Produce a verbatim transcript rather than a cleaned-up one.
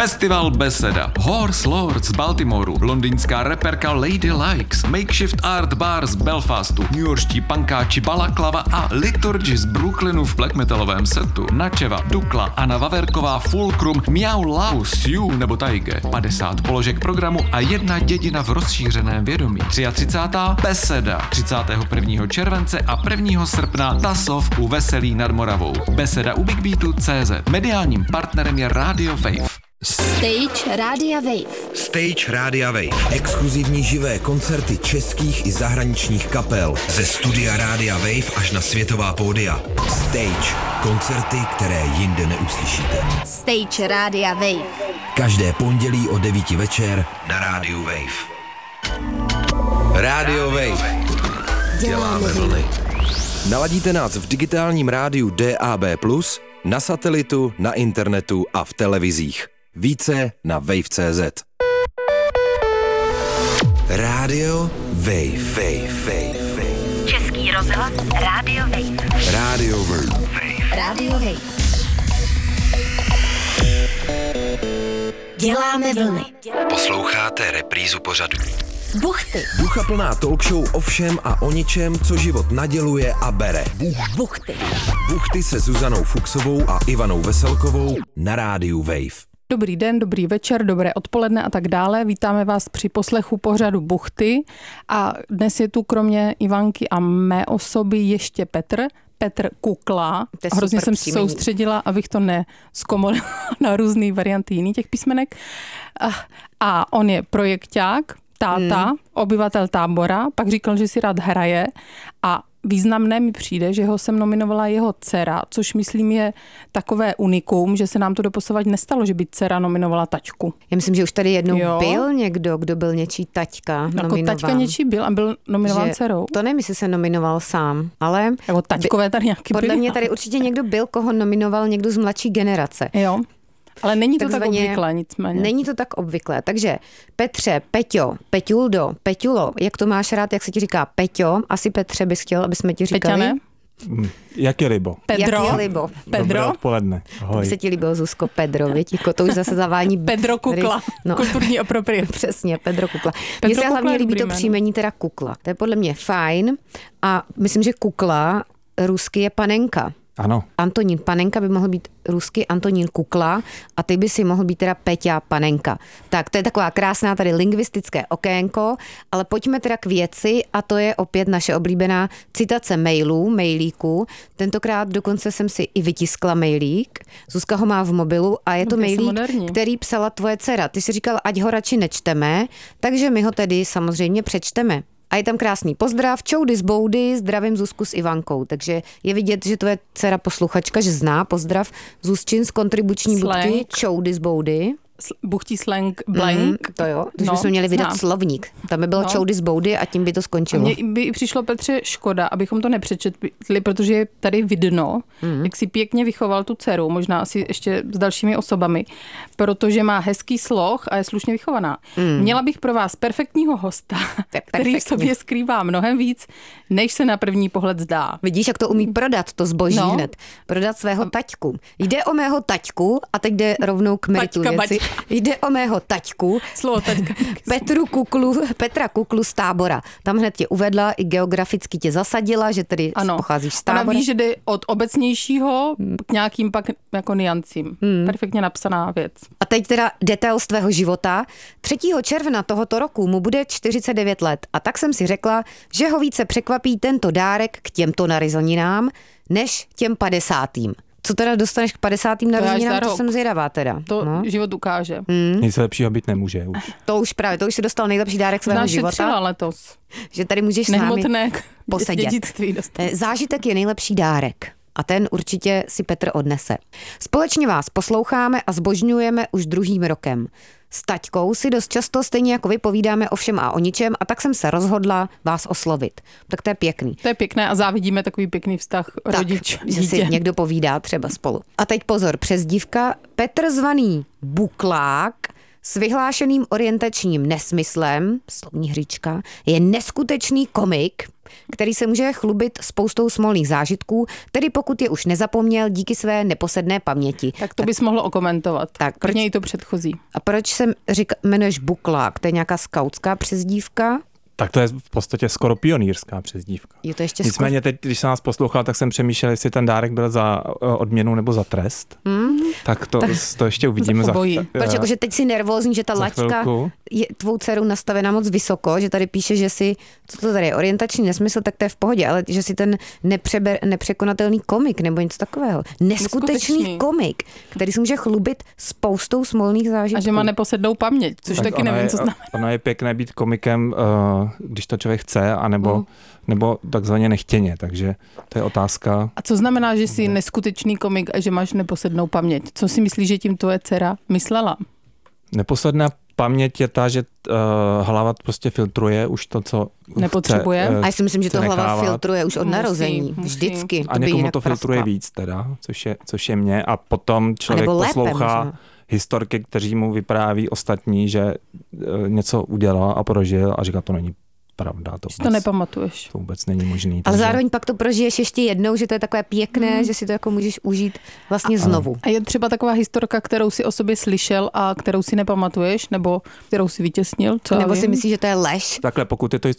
Festival Beseda, Horse Lord z Baltimoru, londýnská reperka Lady Likes, Makeshift Art Bar z Belfastu, newyorští pankáči Balaklava a Liturgy z Brooklynu v black metalovém setu, Načeva, Dukla, Anna Vaverková, Fulcrum, Miau Lau, Sioux nebo Taige, padesát položek programu a jedna dědina v rozšířeném vědomí. třicátá třetí Beseda, třicátého prvního července a prvního srpna Tasov u Veselí nad Moravou. Beseda u Big Beatu tečka cé zet. Mediálním partnerem je Radio Wave. Stage Rádia Wave. Stage Rádia Wave. Exkluzivní živé koncerty českých i zahraničních kapel. Ze studia Rádia Wave až na světová pódia. Stage. Koncerty, které jinde neuslyšíte. Stage Rádia Wave. Každé pondělí o devíti večer na Rádiu Wave. Radio Wave. Děláme vlny. Naladíte nás v digitálním rádiu D A B plus, na satelitu, na internetu a v televizích. Více na wave tečka cé zet. Rádio Wave. Wave, Wave, Wave. Český rozhlas Rádio Wave. Rádio Wave. Rádio Wave. Děláme vlny. Posloucháte reprízu pořadu. Buchty. Duchaplná talk show o všem a o ničem, co život naděluje a bere. Buchty. Buchty se Zuzanou Fuchsovou a Ivanou Veselkovou na rádiu Wave. Dobrý den, dobrý večer, dobré odpoledne a tak dále. Vítáme vás při poslechu pořadu Buchty a dnes je tu kromě Ivanky a mé osoby ještě Petr. Petr Kukla. Hrozně jsem se soustředila, abych to neskomolila na různé varianty jiných těch písmenek. A on je projekťák, táta, hmm. obyvatel Tábora, pak říkal, že si rád hraje a významné mi přijde, že ho jsem nominovala jeho dcera, což myslím je takové unikum, že se nám to doposavad nestalo, že by dcera nominovala taťku. Já myslím, že už tady jednou jo. byl někdo, kdo byl něčí taťka jako nominován. Taťka něčí byl a byl nominován že dcerou. To nevím, jestli se nominoval sám, ale... Jako taťkové tady nějaký Podle byli. mě tady určitě někdo byl, koho nominoval někdo z mladší generace. Jo. Ale není to Takzvaně, tak obvyklé, nicméně. Není to tak obvyklé. Takže Petře, Peťo, Peťuldo, Peťulo, jak to máš rád, jak se ti říká Peťo? Asi Petře bys chtěl, aby jsme ti říkali. Peťane? Jak je libo? Pedro. Jak je libo? Pedro. Dobré odpoledne. Ahoj. Se ti líbilo, Zuzko, Pedro, větíko, to už zase zavání. Pedro Kukla, no. Kulturní apropriace. Přesně, Pedro Kukla. Pedro Mně se Kukla hlavně líbí to jméno. příjmení teda Kukla. To je podle mě fajn a myslím, že Kukla rusky je panenka. Ano. Antonín Panenka by mohl být rusky Antonín Kukla a ty by si mohl být teda Peťa Panenka. Tak to je taková krásná tady lingvistické okénko, ale pojďme teda k věci a to je opět naše oblíbená citace mailů, mailíků. Tentokrát dokonce jsem si i vytiskla mailík. Zuzka ho má v mobilu a je to no, mailík, moderní. Který psala tvoje dcera. Ty jsi říkal, ať ho radši nečteme, takže my ho tedy samozřejmě přečteme. A je tam krásný pozdrav, čoudy z boudy, zdravím Zuzku s Ivankou. Takže je vidět, že tvoje dcera posluchačka, že zná pozdrav Zuzčin z kontribuční Slang. buchty, čoudy z boudy. Buchtí slang blank. Mm, to jo, když no, bychom měli vydat znám. slovník. Tam by bylo No. čoudy z boudy a tím by to skončilo. Mně by i přišlo, Petře, škoda, abychom to nepřečetli, protože je tady vidno, mm. jak si pěkně vychoval tu dceru, možná asi ještě s dalšími osobami, protože má hezký sloh a je slušně vychovaná. Mm. Měla bych pro vás perfektního hosta, Tak který v perfektně. sobě skrývá mnohem víc, než se na první pohled zdá. Vidíš, jak to umí prodat, to zboží No. hned. Prodat svého taťku. Jde o mého taťku a teď jde rovnou k meritu Taťka, věci. baťka. Jde o mého taťku. Slovo taťka. Petru Kuklu, Petra Kuklu z Tábora. Tam hned tě uvedla, i geograficky tě zasadila, že tedy Ano. pocházíš z Ona Tábora. ví, že jde od obecnějšího k nějakým pak jako niancím. Hmm. Perfektně napsaná věc. A teď teda detail z tvého života. třetího června tohoto roku mu bude čtyřicet devět let a tak jsem si řekla, že ho více překvapí tento dárek k těmto narozeninám, než těm padesátým. Co teda dostaneš k padesátým To je až narozeninám, za to rok. jsem zvědavá teda. To No. život ukáže. Hmm. Nic lepšího být nemůže už. To už právě, to už si dostal nejlepší dárek svého Nás života. šetřila letos. Že tady můžeš s námi Nehmotné posedět. dědictví dostat. Zážitek je nejlepší dárek. A ten určitě si Petr odnese. Společně vás posloucháme a zbožňujeme už druhým rokem. S taťkou si dost často stejně jako vy povídáme o všem a o ničem a tak jsem se rozhodla vás oslovit. Tak to je pěkný. To je pěkné a závidíme takový pěkný vztah Tak, rodič, že dítě. si někdo povídá třeba spolu. A teď pozor, přezdívka Petr zvaný Buklák S vyhlášeným orientačním nesmyslem, slovní hříčka, je neskutečný komik, který se může chlubit spoustou smolných zážitků, tedy pokud je už nezapomněl díky své neposedné paměti. Tak to bys mohlo okomentovat. Tak, proč proč- i to předchozí? A proč se říká, jmenuješ Buklák? To je nějaká skautská přezdívka? Tak to je v podstatě skoro pionýrská přezdívka. Je to ještě Nicméně teď, když jsem nás poslouchal, tak jsem přemýšlel, jestli ten dárek byl za eh, odměnu nebo za trest. Mm. Tak to, to ještě uvidíme Za za, obojí. eh, Proč jakože teď si nervózní, že ta za laťka chvilku. je tvou dceru nastavená moc vysoko, že tady píše, že si, co to tady je, orientační nesmysl, tak to je v pohodě, ale že si ten nepřeber, nepřekonatelný komik nebo něco takového. Neskutečný Neskutečný. komik, který se může chlubit spoustou smolných zážitků. A že má neposednou paměť, což Tak taky ono nevím, je, co znamená. Ono je pěkné být komikem, uh, když to člověk chce, anebo, Mm. nebo takzvaně nechtěně, takže to je otázka. A co znamená, že jsi neskutečný komik a že máš neposednou paměť? Co si myslíš, že tím tvoje dcera myslela? Neposledná paměť je ta, že uh, hlava prostě filtruje už to, co Nepotřebuje. chce, uh, A já si myslím, že to chce hlava nechávat. filtruje už od Musí, narození. musí. Vždycky. A by někomu jinak to filtruje praskla. víc teda, což je, což je mě. A potom člověk nebo lépe poslouchá možná. historky, kteří mu vypráví ostatní, že uh, něco udělal a prožil a říká, to není pravda. To, Že to nepamatuješ. to vůbec není možný. Ale takže- zároveň pak to prožiješ ještě jednou, že to je takové pěkné, Mm. že si to jako můžeš užít vlastně znovu. A je třeba taková historka, kterou si o sobě slyšel a kterou si nepamatuješ, nebo kterou si vytěsnil? Co já Nebo si vím? myslíš, že to je lež? Takhle, pokud je to